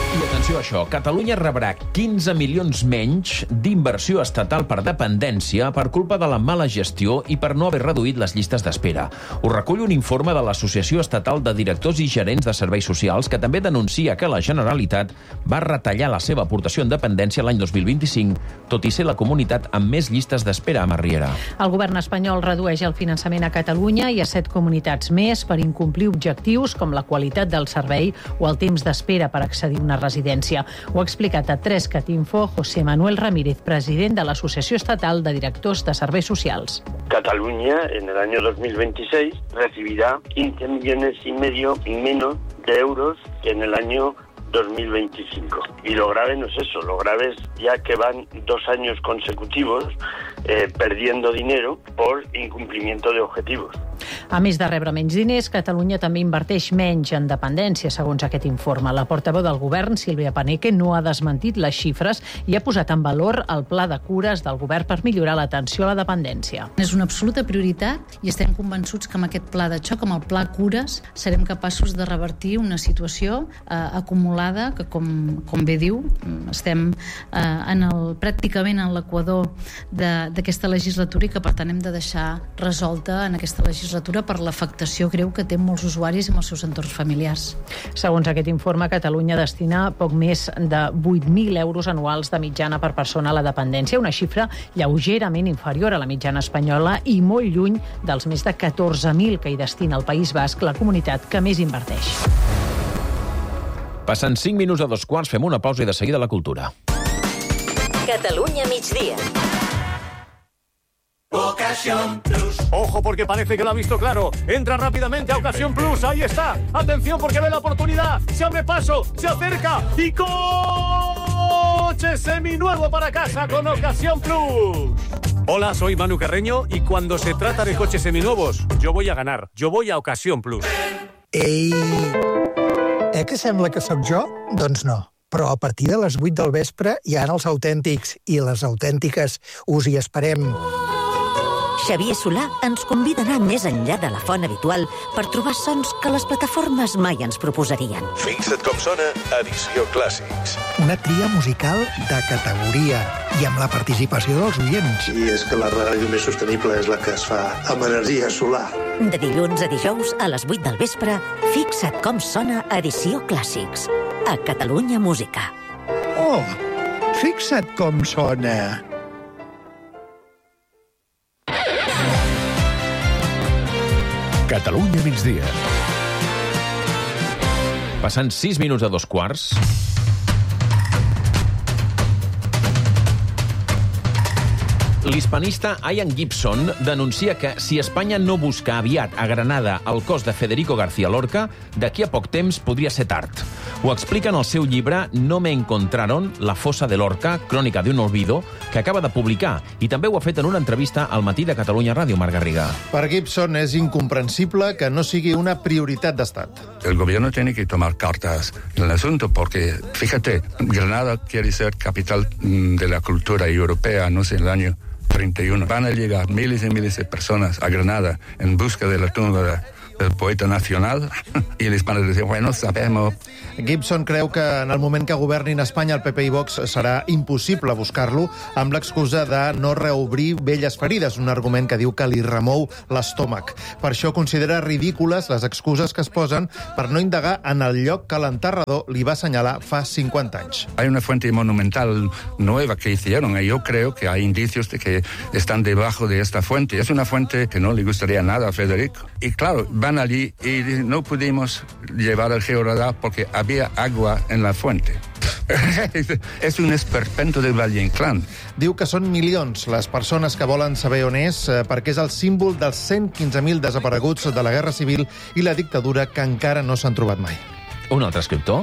I atenció a això, Catalunya rebrà 15 milions menys d'inversió estatal per dependència per culpa de la mala gestió i per no haver reduït les llistes d'espera. Ho recull un informe de l'Associació Estatal de Directors i Gerents de Serveis Socials, que també denuncia que la Generalitat va retallar la seva aportació en dependència l'any 2025, tot i ser la comunitat amb més llistes d'espera a Riera. El govern espanyol redueix el finançament a Catalunya i a 7 comunitats més per incomplir objectius com la qualitat del servei o el temps d'espera per accedir a una residència. Ho ha explicat a 3cat Info José Manuel Ramírez, president de l'Associació Estatal de Directors de Serveis Socials. Cataluña en el año 2026 recibirá 15 millones y medio menos de euros que en el año 2025. Y lo grave no es eso, lo grave es ya que van 2 años consecutivos perdiendo dinero por incumplimiento de objetivos. A més de rebre menys diners, Catalunya també inverteix menys en dependència, segons aquest informe. La portaveu del govern, Sílvia Paneque, no ha desmentit les xifres i ha posat en valor el pla de cures del govern per millorar l'atenció a la dependència. És una absoluta prioritat i estem convençuts que amb aquest pla de xoc, amb el pla cures, serem capaços de revertir una situació acumulada que, com bé diu, estem pràcticament en l'equador d'aquesta legislatura i que, per tant, hem de deixar resolta en aquesta legislatura per l'afectació greu que té molts usuaris amb els seus entorns familiars. Segons aquest informe, Catalunya destina poc més de 8.000 euros anuals de mitjana per persona a la dependència, una xifra lleugerament inferior a la mitjana espanyola i molt lluny dels més de 14.000 que hi destina el País Basc, la comunitat que més inverteix. Passen 5 minuts a 2:15, fem una pausa i de seguida la cultura. Catalunya migdia. Ocasión Plus. Ojo, porque parece que lo ha visto claro. Entra rápidamente a Ocasión Plus. Ahí está. Atención, porque ve la oportunidad. Se abre paso, se acerca y coche seminuevo para casa con Ocasión Plus. Hola, soy Manu Carreño y cuando se trata de coches seminuevos, yo voy a ganar. Yo voy a Ocasión Plus. Ei, que sembla que sóc jo? Doncs no. Però a partir de les 8 del vespre hi ha els autèntics i les autèntiques. Us hi esperem. Xavier Solà ens convida a anar més enllà de la font habitual per trobar sons que les plataformes mai ens proposarien. Fixa't com sona Edició Clàssics. Una tria musical de categoria i amb la participació dels oients. I és que la ràdio més sostenible és la que es fa amb energia solar. De dilluns a dijous a les 8 del vespre, fixa't com sona Edició Clàssics. A Catalunya Música. Oh, fixa't com sona. Catalunya migdia. Passant 6 minuts a 2:15. L'hispanista Ian Gibson denuncia que si Espanya no busca aviat a Granada el cos de Federico García Lorca, d'aquí a poc temps podria ser tard. Ho explica en el seu llibre No me encontraron, la fosa de Lorca, crònica d'un olvido, que acaba de publicar, i també ho ha fet en una entrevista al Matí de Catalunya Ràdio, Marc Garriga. Per Gibson és incomprensible que no sigui una prioritat d'estat. El gobierno tiene que tomar cartas en el asunto porque, fíjate, Granada quiere ser capital de la cultura europea, no sé, en el año 31. Van a llegar miles y miles de personas a Granada en busca de la tumba del poeta nacional i els van dir, bueno, sabemos. Gibson creu que en el moment que governin Espanya el PP i Vox serà impossible buscar-lo amb l'excusa de no reobrir velles ferides, un argument que diu que li remou l'estómac. Per això considera ridícules les excuses que es posen per no indagar en el lloc que l'enterrador li va assenyalar fa 50 anys. Hay una fuente monumental nueva que hicieron y yo creo que hay indicios de que están debajo de esta fuente. Es una fuente que no le gustaría nada a Federico. Y claro, van allí y no pudimos llevar el georradar porque había agua en la fuente. És un esperpento del Valle Inclán. Diu que són milions les persones que volen saber on és perquè és el símbol dels 115.000 desapareguts de la Guerra Civil i la dictadura que encara no s'han trobat mai. Un altre escriptor?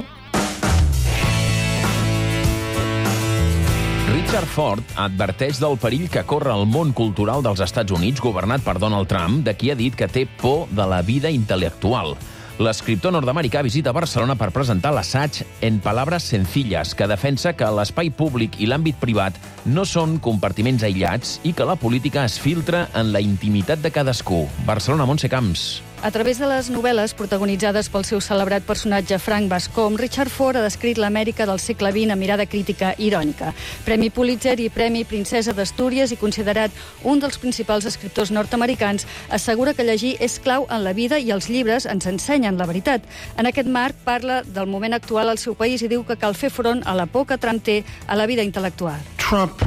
Richard Ford adverteix del perill que corre el món cultural dels Estats Units, governat per Donald Trump, de qui ha dit que té por de la vida intel·lectual. L'escriptor nord-americà visita Barcelona per presentar l'assaig En palabras sencillas, que defensa que l'espai públic i l'àmbit privat no són compartiments aïllats i que la política es filtra en la intimitat de cadascú. Barcelona, Montse Camps. A través de les novel·les protagonitzades pel seu celebrat personatge Frank Bascom, Richard Ford ha descrit l'Amèrica del segle XX amb mirada crítica i irònica. Premi Pulitzer i Premi Princesa d'Astúries i considerat un dels principals escriptors nord-americans, assegura que llegir és clau en la vida i els llibres ens ensenyen la veritat. En aquest marc parla del moment actual al seu país i diu que cal fer front a la por que Trump té a la vida intel·lectual. Trump,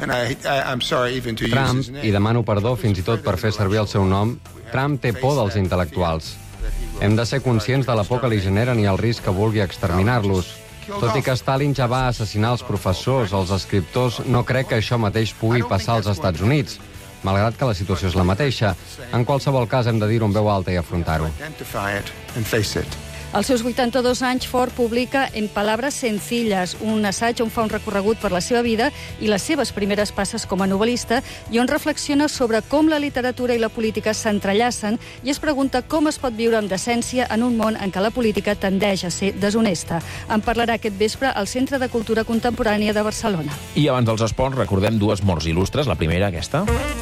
i demano perdó fins i tot per fer servir el seu nom, Trump té por dels intel·lectuals. Hem de ser conscients de la por que li generen i el risc que vulgui exterminar-los. Tot i que Stalin ja va assassinar els professors, els escriptors, no crec que això mateix pugui passar als Estats Units, malgrat que la situació és la mateixa. En qualsevol cas, hem de dir-ho en veu alta i afrontar-ho. Als seus 82 anys, Ford publica En Palabras Sencillas, un assaig on fa un recorregut per la seva vida i les seves primeres passes com a novel·lista i on reflexiona sobre com la literatura i la política s'entrellacen i es pregunta com es pot viure amb decència en un món en què la política tendeix a ser deshonesta. En parlarà aquest vespre al Centre de Cultura Contemporània de Barcelona. I abans dels esports recordem dues morts il·lustres. La primera, aquesta.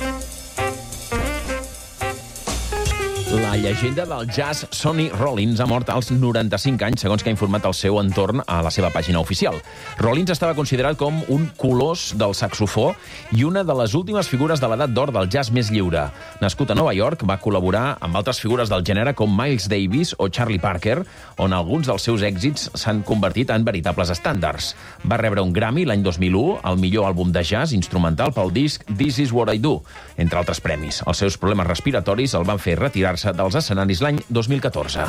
La llegenda del jazz Sonny Rollins ha mort als 95 anys, segons que ha informat el seu entorn a la seva pàgina oficial. Rollins estava considerat com un colós del saxofó i una de les últimes figures de l'edat d'or del jazz més lliure. Nascut a Nova York, va col·laborar amb altres figures del gènere com Miles Davis o Charlie Parker, on alguns dels seus èxits s'han convertit en veritables estàndards. Va rebre un Grammy l'any 2001 al millor àlbum de jazz instrumental pel disc This Is What I Do, entre altres premis. Els seus problemes respiratoris el van fer retirar-se dels escenaris l'any 2014.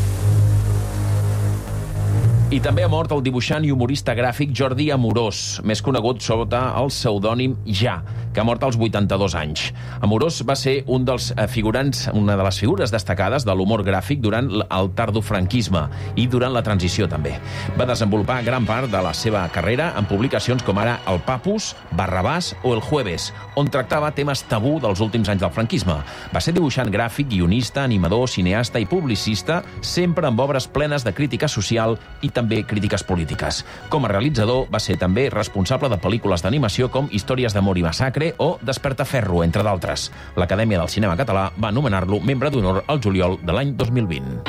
I també ha mort el dibuixant i humorista gràfic Jordi Amorós, més conegut sota el pseudònim Ja, que ha mort als 82 anys. Amorós va ser una de les figures destacades de l'humor gràfic durant el tardofranquisme i durant la transició també. Va desenvolupar gran part de la seva carrera en publicacions com ara El Papus, Barrabàs o El Jueves, on tractava temes tabú dels últims anys del franquisme. Va ser dibuixant gràfic, guionista, animador, cineasta i publicista, sempre amb obres plenes de crítica social i també crítiques polítiques. Com a realitzador, va ser també responsable de pel·lícules d'animació com Històries d'amor i massacre o Despertaferro, entre d'altres. L'Acadèmia del Cinema Català va anomenar-lo membre d'honor al juliol de l'any 2020.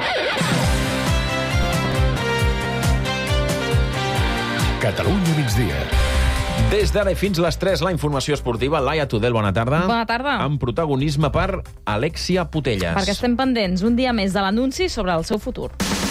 Catalunya migdia. Des d'ara i fins les 3, la informació esportiva. Laia Tudel, bona tarda. Bona tarda. Amb protagonisme per Alexia Putellas. Perquè estem pendents un dia més de l'anunci sobre el seu futur.